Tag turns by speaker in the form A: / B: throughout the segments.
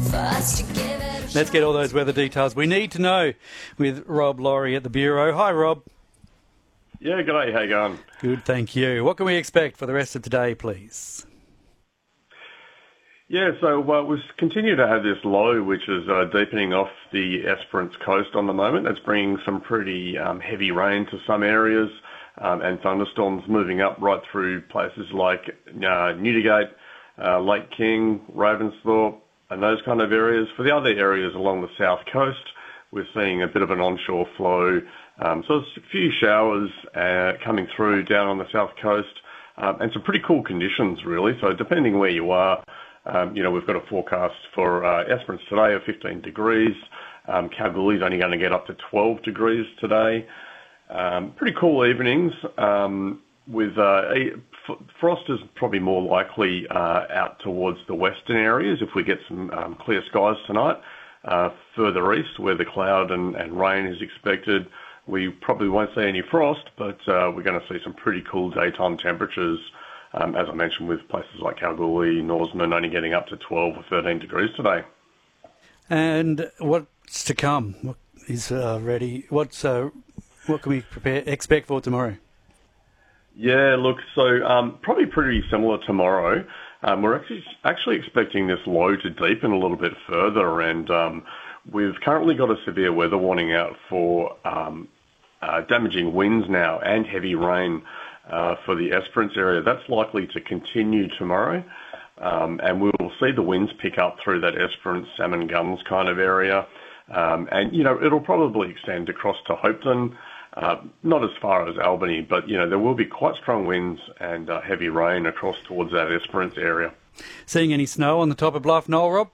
A: Let's get all those weather details we need to know with Rob Laurie at the Bureau. Hi, Rob.
B: Yeah, g'day. How you going?
A: Good, thank you. What can we expect for the rest of today, please?
B: Yeah, so we've continued to have this low, which is deepening off the Esperance coast on the moment. That's bringing some pretty heavy rain to some areas and thunderstorms moving up right through places like Newdigate, Lake King, Ravensthorpe, and those kind of areas. For the other areas along the south coast, we're seeing a bit of an onshore flow. So there's a few showers coming through down on the south coast and some pretty cool conditions, really. So depending where you are, we've got a forecast for Esperance today of 15 degrees. Kalgoorlie's only going to get up to 12 degrees today. Pretty cool evenings with frost is probably more likely out towards the western areas if we get some clear skies tonight. Further east, where the cloud and rain is expected, we probably won't see any frost, but we're going to see some pretty cool daytime temperatures, as I mentioned, with places like Kalgoorlie, Norseman only getting up to 12 or 13 degrees today.
A: And what's to come? What is ready? What can we expect for tomorrow?
B: Yeah, look, so probably pretty similar tomorrow. We're actually expecting this low to deepen a little bit further, and we've currently got a severe weather warning out for damaging winds now and heavy rain for the Esperance area. That's likely to continue tomorrow, and we'll see the winds pick up through that Esperance, Salmon Gums kind of area, and it'll probably extend across to Hopeton. Not as far as Albany, but, there will be quite strong winds and heavy rain across towards that Esperance area.
A: Seeing any snow on the top of Bluff Knoll, Rob?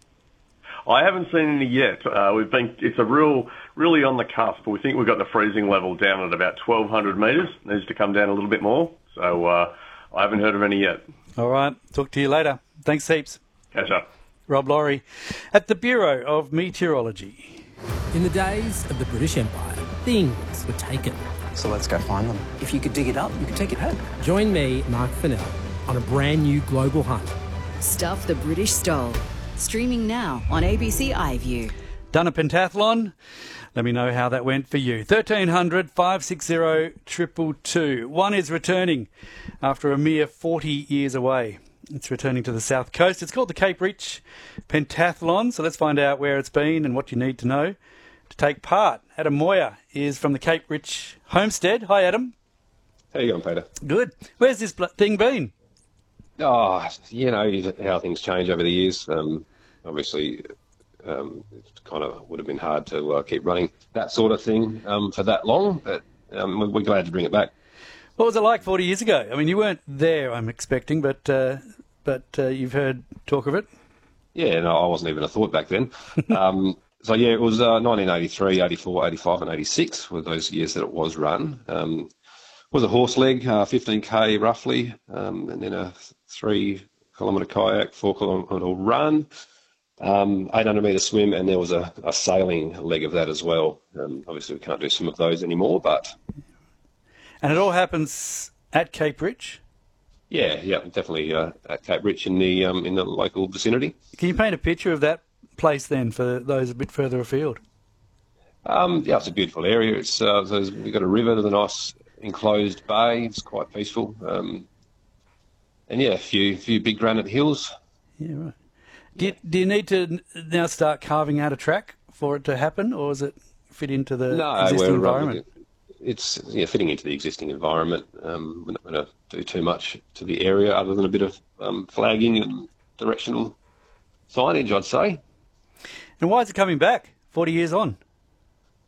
B: I haven't seen any yet. It's really on the cusp. We think we've got the freezing level down at about 1,200 metres. It needs to come down a little bit more. So I haven't heard of any yet.
A: All right. Talk to you later. Thanks heaps.
B: Catch up.
A: Rob Laurie at the Bureau of Meteorology.
C: In the days of the British Empire, things were taken.
D: So let's go find them. If you could dig it up, you could take it home.
C: Join me, Mark Fennell, on a brand new global hunt.
E: Stuff the British Stole. Streaming now on ABC iView.
A: Done a pentathlon? Let me know how that went for you. 1300 560 222. One is returning after a mere 40 years away. It's returning to the south coast. It's called the Cape Rich Pentathlon. So let's find out where it's been and what you need to know to take part. Adam Moyer is from the Cape Rich Homestead. Hi, Adam.
F: How you going, Peter?
A: Good. Where's this thing been?
F: Oh, how things change over the years. Obviously, it kind of would have been hard to keep running that sort of thing for that long, but we're glad to bring it back.
A: What was it like 40 years ago? I mean, you weren't there, I'm expecting, but you've heard talk of it?
F: Yeah, no, I wasn't even a thought back then. So, yeah, it was 1983, 84, 85 and 86 were those years that it was run. It was a horse leg, 15K roughly, and then a 3-kilometre kayak, 4-kilometre run, 800-metre swim, and there was a sailing leg of that as well. Obviously, we can't do some of those anymore, but...
A: And it all happens at Cape Rich?
F: Yeah, definitely at Cape Rich in the local vicinity.
A: Can you paint a picture of that place then for those a bit further afield?
F: It's a beautiful area. We've got a river with a nice enclosed bay. It's quite peaceful. And a few big granite hills.
A: Yeah, right. Do you need to now start carving out a track for it to happen, or does it fit into the existing environment?
F: It's fitting into the existing environment. We're not going to do too much to the area other than a bit of flagging and directional signage, I'd say.
A: And why is it coming back 40 years on?